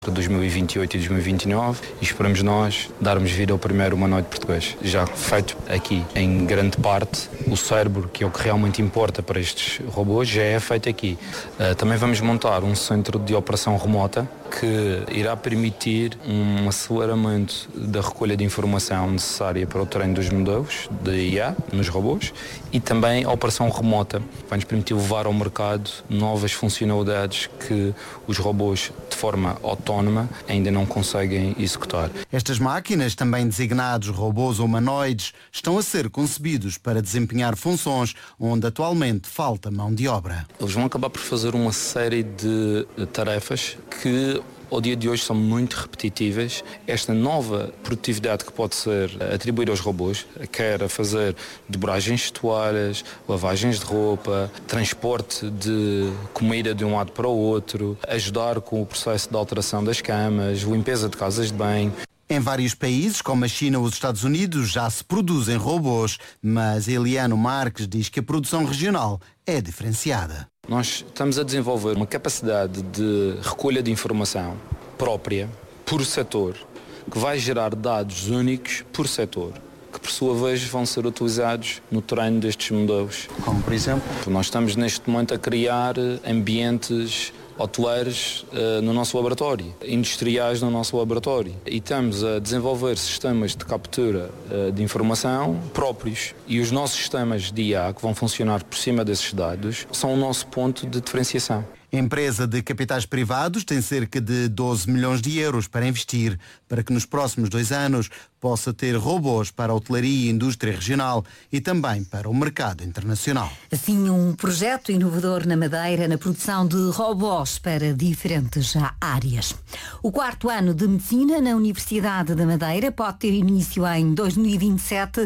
para 2028 e 2029 e esperamos nós darmos vida ao primeiro humanoide português. Já feito aqui, em grande parte, o cérebro, que é o que realmente importa para estes robôs, já é feito aqui. Também vamos montar um centro de operação remota que irá permitir um aceleramento da recolha de informação necessária para o treino dos modelos de IA nos robôs e também a operação remota. Vai-nos permitir levar ao mercado novas funcionalidades que os robôs, de forma autónoma, ainda não conseguem executar. Estas máquinas, também designados robôs humanoides, estão a ser concebidos para desempenhar funções onde atualmente falta mão de obra. Eles vão acabar por fazer uma série de tarefas que ao dia de hoje são muito repetitivas. Esta nova produtividade que pode ser atribuída aos robôs, quer a fazer dobragens de toalhas, lavagens de roupa, transporte de comida de um lado para o outro, ajudar com o processo de alteração das camas, limpeza de casas de banho. Em vários países, como a China ou os Estados Unidos, já se produzem robôs, mas Eliano Marques diz que a produção regional é diferenciada. Nós estamos a desenvolver uma capacidade de recolha de informação própria, por setor, que vai gerar dados únicos por setor, que por sua vez vão ser utilizados no treino destes modelos. Como por exemplo? Nós estamos neste momento a criar ambientes hoteleiros no nosso laboratório, industriais no nosso laboratório, e estamos a desenvolver sistemas de captura de informação próprios, e os nossos sistemas de IA que vão funcionar por cima desses dados são o nosso ponto de diferenciação. A empresa de capitais privados tem cerca de 12 milhões de euros para investir, para que nos próximos 2 anos possa ter robôs para a hotelaria e indústria regional e também para o mercado internacional. Assim, um projeto inovador na Madeira na produção de robôs para diferentes áreas. O 4º ano de Medicina na Universidade da Madeira pode ter início em 2027.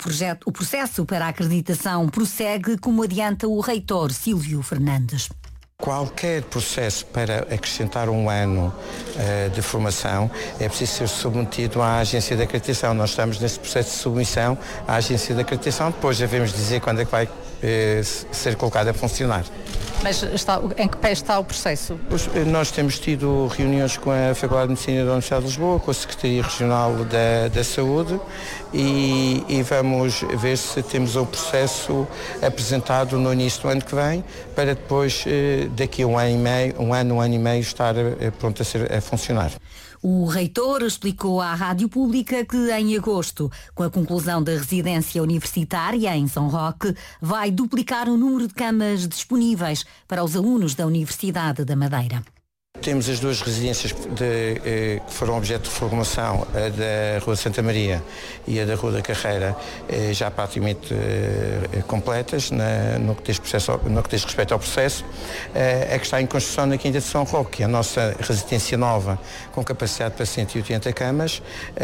O processo para a acreditação prossegue, como adianta o reitor Silvio Fernandes. Qualquer processo para acrescentar um ano de formação é preciso ser submetido à agência de acreditação. Nós estamos nesse processo de submissão à agência de acreditação, depois devemos dizer quando é que vai ser colocado a funcionar. Mas em que pé está o processo? Nós temos tido reuniões com a Faculdade de Medicina da Universidade de Lisboa, com a Secretaria Regional da Saúde e vamos ver se temos o processo apresentado no início do ano que vem, para depois, daqui a um ano e meio, estar pronto a funcionar. O reitor explicou à Rádio Pública que em agosto, com a conclusão da residência universitária em São Roque, vai duplicar o número de camas disponíveis para os alunos da Universidade da Madeira. Temos as 2 residências que foram objeto de formação, a da Rua Santa Maria e a da Rua da Carreira, já praticamente completas no que diz respeito ao processo. A que está em construção na Quinta de São Roque, que é a nossa residência nova, com capacidade para 180 camas,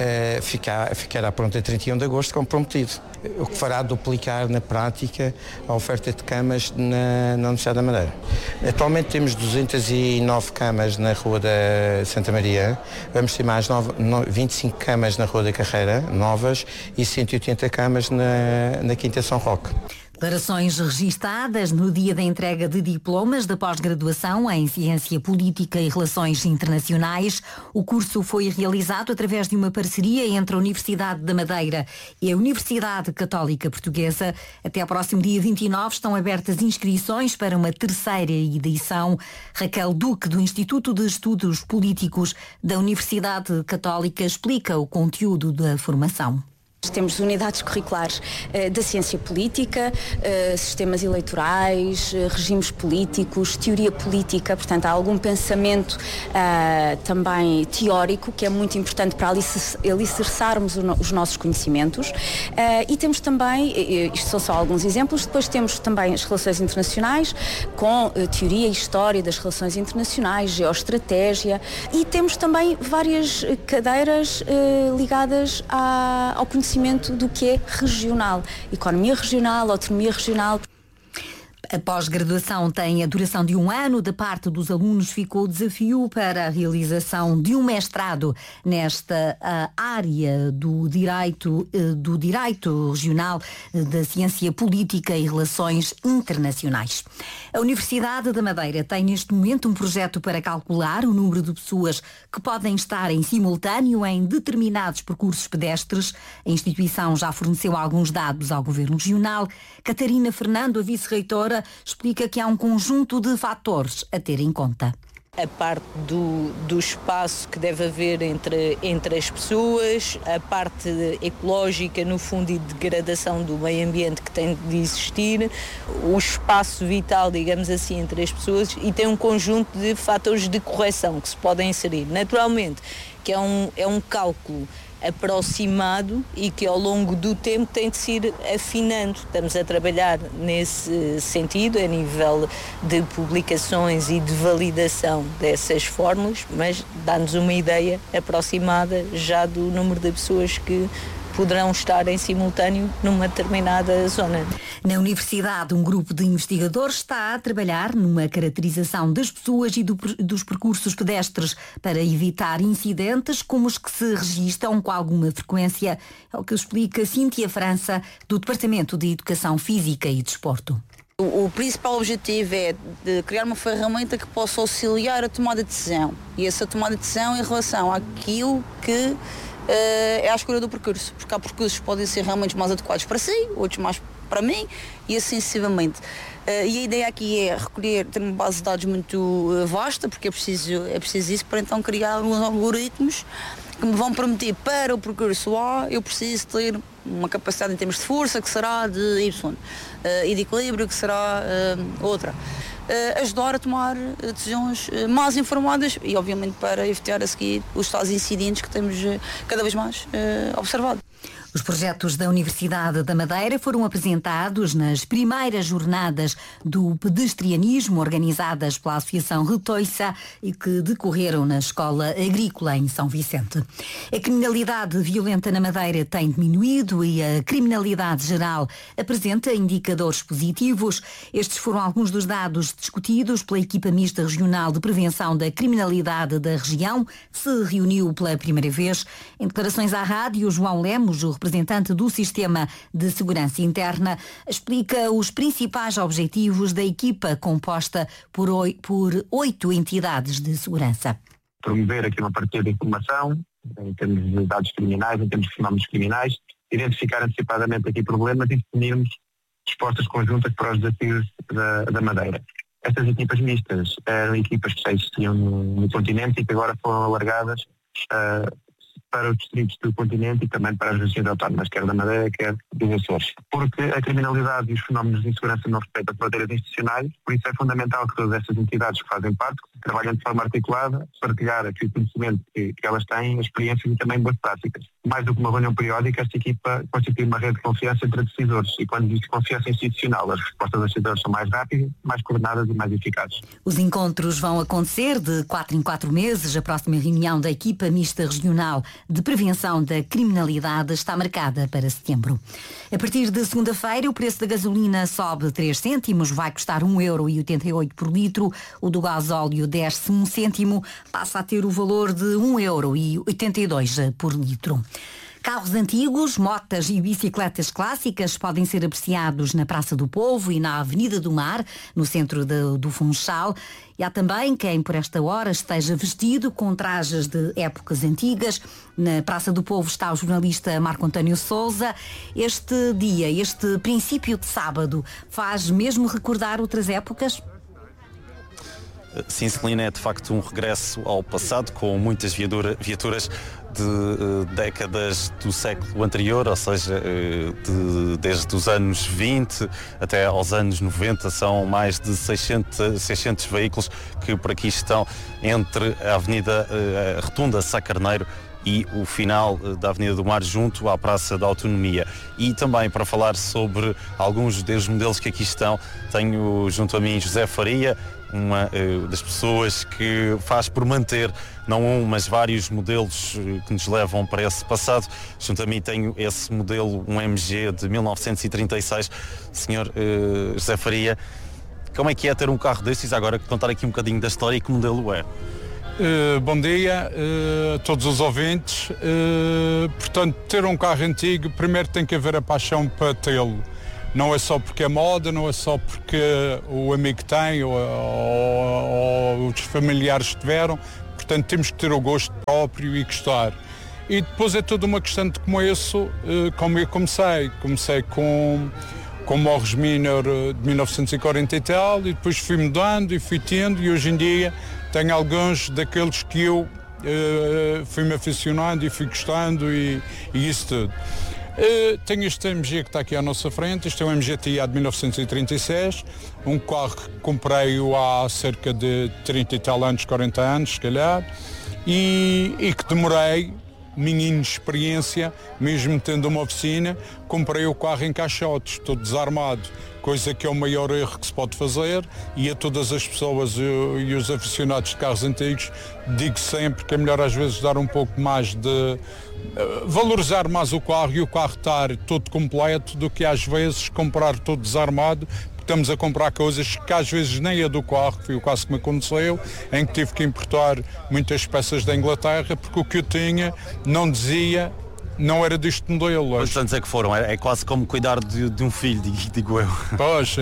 ficará pronta a 31 de agosto, como prometido. O que fará duplicar na prática a oferta de camas na Universidade da Madeira. Atualmente temos 209 camas na Rua da Santa Maria, vamos ter mais 25 camas na Rua da Carreira, novas, e 180 camas na Quinta São Roque. Declarações registadas no dia da entrega de diplomas da pós-graduação em Ciência Política e Relações Internacionais. O curso foi realizado através de uma parceria entre a Universidade da Madeira e a Universidade Católica Portuguesa. Até ao próximo dia 29 estão abertas inscrições para uma 3ª edição. Raquel Duque, do Instituto de Estudos Políticos da Universidade Católica, explica o conteúdo da formação. Temos unidades curriculares da ciência política, sistemas eleitorais, regimes políticos, teoria política, portanto há algum pensamento também teórico que é muito importante para alicerçarmos os nossos conhecimentos, e temos também, isto são só alguns exemplos, depois temos também as relações internacionais com teoria e história das relações internacionais, geoestratégia, e temos também várias cadeiras ligadas ao conhecimento do que é regional, economia regional, autonomia regional. A pós-graduação tem a duração de 1 ano. Da parte dos alunos ficou o desafio para a realização de um mestrado nesta área do direito regional, da ciência política e relações internacionais. A Universidade da Madeira tem neste momento um projeto para calcular o número de pessoas que podem estar em simultâneo em determinados percursos pedestres. A instituição já forneceu alguns dados ao Governo Regional. Catarina Fernando, a vice-reitora, explica que há um conjunto de fatores a ter em conta. A parte do espaço que deve haver entre as pessoas, a parte ecológica, no fundo, e de degradação do meio ambiente que tem de existir, o espaço vital, digamos assim, entre as pessoas, e tem um conjunto de fatores de correção que se podem inserir. Naturalmente, que é um cálculo aproximado e que ao longo do tempo tem de se ir afinando. Estamos a trabalhar nesse sentido, a nível de publicações e de validação dessas fórmulas, mas dá-nos uma ideia aproximada já do número de pessoas que poderão estar em simultâneo numa determinada zona. Na Universidade, um grupo de investigadores está a trabalhar numa caracterização das pessoas e dos percursos pedestres para evitar incidentes como os que se registram com alguma frequência, é o que explica Cíntia França, do Departamento de Educação Física e Desporto. O principal objetivo é de criar uma ferramenta que possa auxiliar a tomada de decisão. E essa tomada de decisão em relação àquilo que é a escolha do percurso, porque há percursos que podem ser realmente mais adequados para si, outros mais para mim, e assim sucessivamente. E a ideia aqui é ter uma base de dados muito vasta, porque é preciso isso para então criar alguns algoritmos que me vão permitir, para o percurso A, eu preciso ter uma capacidade em termos de força que será de Y, e de equilíbrio que será outra. Ajudar a tomar decisões mais informadas e, obviamente, para evitar a seguir os estados incidentes que temos cada vez mais observado. Os projetos da Universidade da Madeira foram apresentados nas primeiras jornadas do pedestrianismo organizadas pela Associação Retoiça e que decorreram na Escola Agrícola em São Vicente. A criminalidade violenta na Madeira tem diminuído e a criminalidade geral apresenta indicadores positivos. Estes foram alguns dos dados discutidos pela equipa mista regional de prevenção da criminalidade da região, que se reuniu pela primeira vez. Em declarações à rádio, João Lemos, o representante do Sistema de Segurança Interna, explica os principais objetivos da equipa composta por 8 entidades de segurança. Promover aqui uma partilha de informação, em termos de dados criminais, em termos de fenómenos criminais, identificar antecipadamente aqui problemas e definirmos respostas conjuntas para os desafios da Madeira. Estas equipas mistas eram equipas que já existiam no continente e que agora foram alargadas para os distritos do continente e também para as regiões autónomas, quer da Madeira, quer dos Açores. Porque a criminalidade e os fenómenos de insegurança não respeitam as fronteiras institucionais, por isso é fundamental que todas estas entidades que fazem parte trabalhem de forma articulada, partilhar aqui o conhecimento que elas têm, experiências e também boas práticas. Mais do que uma reunião periódica, esta equipa constitui uma rede de confiança entre decisores e quando diz confiança institucional, as respostas dos decisores são mais rápidas, mais coordenadas e mais eficazes. Os encontros vão acontecer de 4 em 4 meses. A próxima reunião da equipa mista regional de prevenção da criminalidade está marcada para setembro. A partir de segunda-feira, o preço da gasolina sobe 3 cêntimos, vai custar 1,88 € por litro. O do gasóleo desce 1 cêntimo, passa a ter o valor de 1,82 € por litro. Carros antigos, motas e bicicletas clássicas podem ser apreciados na Praça do Povo e na Avenida do Mar, no centro do Funchal. E há também quem, por esta hora, esteja vestido com trajes de épocas antigas. Na Praça do Povo está o jornalista Marco António Sousa. Este dia, este princípio de sábado, faz mesmo recordar outras épocas? Sim, Celina, é de facto um regresso ao passado, com muitas viaturas de décadas do século anterior, ou seja, desde os anos 20 até aos anos 90, são mais de 600 veículos que por aqui estão entre a Avenida Rotunda Sá Carneiro e o final da Avenida do Mar, junto à Praça da Autonomia. E também para falar sobre alguns dos modelos que aqui estão, tenho junto a mim José Faria, uma das pessoas que faz por manter não um, mas vários modelos que nos levam para esse passado. Junto a mim tenho esse modelo, um MG de 1936. Senhor José Faria, Como é que é ter um carro desses? Agora contar aqui um bocadinho da história e que modelo é. Bom dia a todos os ouvintes. Portanto, ter um carro antigo, primeiro tem que haver a paixão para tê-lo. Não é só porque é moda, não é só porque o amigo tem ou os familiares tiveram. Portanto, temos que ter o gosto próprio e gostar. E depois é toda uma questão de como eu comecei. Comecei com o Morris Minor de 1940 e tal, e depois fui mudando e fui tendo, e hoje em dia tenho alguns daqueles que eu fui-me aficionando e fui gostando e isso tudo. Tenho este MG que está aqui à nossa frente. Este é um MG TIA de 1936, um carro que comprei há cerca de 30 e tal anos, 40 anos se calhar, e que demorei, minha inexperiência, mesmo tendo uma oficina, comprei o carro em caixotes, todo desarmado, coisa que é o maior erro que se pode fazer, e a todas as pessoas e os aficionados de carros antigos digo sempre que é melhor às vezes dar um pouco mais de valorizar mais o carro e o carro estar todo completo do que às vezes comprar todo desarmado. Estamos a comprar coisas que às vezes nem é do carro, foi o caso que me aconteceu, em que tive que importar muitas peças da Inglaterra, porque o que eu tinha não dizia, não era deste modelo. Quantos anos é que foram? É quase como cuidar de um filho, digo eu. Pois,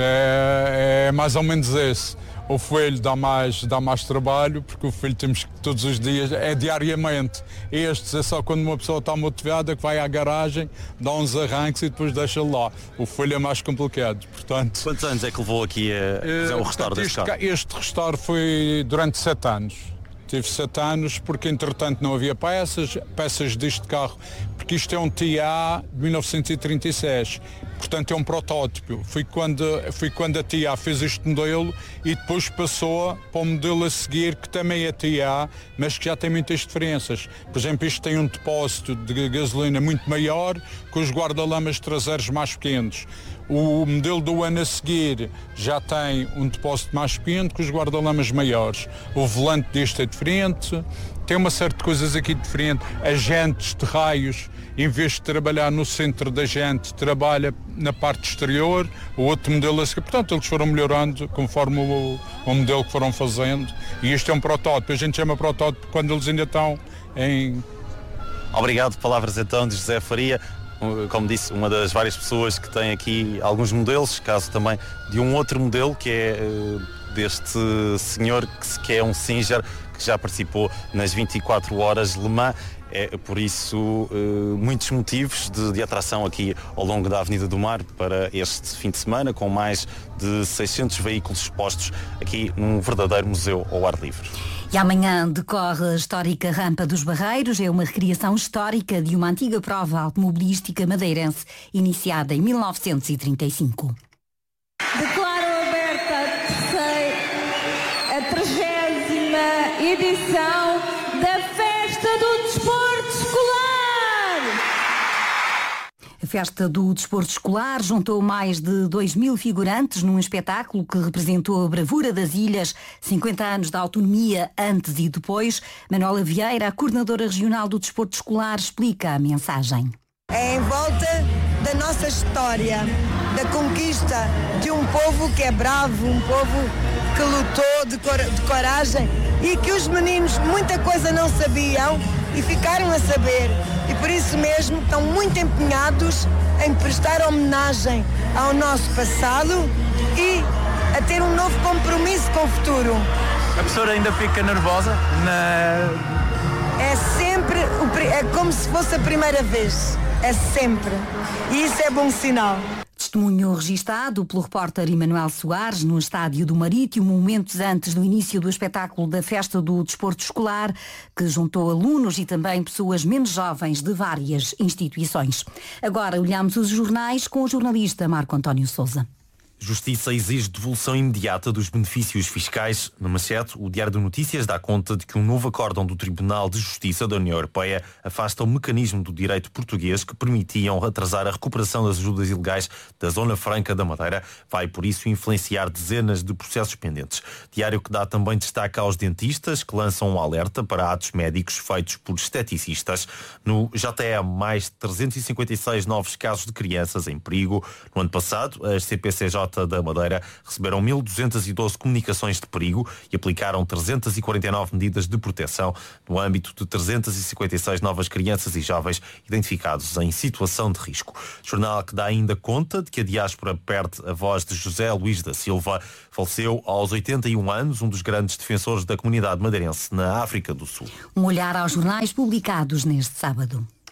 é mais ou menos esse. O filho dá mais trabalho, porque o filho temos que todos os dias, é diariamente. Estes é só quando uma pessoa está motivada que vai à garagem, dá uns arranques e depois deixa lá. O filho é mais complicado, portanto... Quantos anos é que levou aqui a fazer o restauro deste carro? Este restauro foi durante 7 anos. Tive 7 anos porque entretanto não havia peças deste carro, porque isto é um TIA de 1936, portanto é um protótipo. Foi quando a TIA fez este modelo e depois passou para o modelo a seguir, que também é TIA, mas que já tem muitas diferenças. Por exemplo, isto tem um depósito de gasolina muito maior, com os guarda-lamas traseiros mais pequenos. O modelo do ano a seguir já tem um depósito mais pequeno, com os guarda-lamas maiores. O volante deste é diferente, tem uma série de coisas aqui diferente. As jantes de raios, em vez de trabalhar no centro da jante, trabalha na parte exterior. O outro modelo a seguir, portanto, eles foram melhorando conforme o modelo que foram fazendo. E este é um protótipo, a gente chama protótipo quando eles ainda estão em... Obrigado, palavras então de José Faria. Como disse, uma das várias pessoas que tem aqui alguns modelos, caso também de um outro modelo que é deste senhor que é um Singer, que já participou nas 24 horas de Le Mans. É por isso muitos motivos de atração aqui ao longo da Avenida do Mar para este fim de semana, com mais de 600 veículos expostos aqui num verdadeiro museu ao ar livre. E amanhã decorre a histórica Rampa dos Barreiros. É uma recriação histórica de uma antiga prova automobilística madeirense iniciada em 1935. Declaro aberta a 30ª edição da Festa do Desporto Escolar. A Festa do Desporto Escolar juntou mais de 2.000 figurantes num espetáculo que representou a bravura das ilhas, 50 anos de autonomia antes e depois. Manuela Vieira, a coordenadora regional do Desporto Escolar, explica a mensagem. É em volta da nossa história, da conquista de um povo que é bravo, um povo que lutou de coragem e que os meninos muita coisa não sabiam e ficaram a saber. E por isso mesmo estão muito empenhados em prestar homenagem ao nosso passado e a ter um novo compromisso com o futuro. A professora ainda fica nervosa? É sempre, é como se fosse a primeira vez. É sempre. E isso é bom sinal. Testemunho registado pelo repórter Emanuel Soares no Estádio do Marítimo, momentos antes do início do espetáculo da Festa do Desporto Escolar, que juntou alunos e também pessoas menos jovens de várias instituições. Agora olhamos os jornais com o jornalista Marco António Sousa. Justiça exige devolução imediata dos benefícios fiscais. Na manchete, o Diário de Notícias dá conta de que um novo acórdão do Tribunal de Justiça da União Europeia afasta o mecanismo do direito português que permitiam atrasar a recuperação das ajudas ilegais da Zona Franca da Madeira. Vai, por isso, influenciar dezenas de processos pendentes. Diário que dá também destaque aos dentistas, que lançam um alerta para atos médicos feitos por esteticistas. No JTE, mais 356 novos casos de crianças em perigo. No ano passado, as CPCJ Rota da Madeira receberam 1.212 comunicações de perigo e aplicaram 349 medidas de proteção no âmbito de 356 novas crianças e jovens identificados em situação de risco. Jornal que dá ainda conta de que a diáspora perde a voz de José Luís da Silva. Faleceu aos 81 anos, um dos grandes defensores da comunidade madeirense na África do Sul. Um olhar aos jornais publicados neste sábado.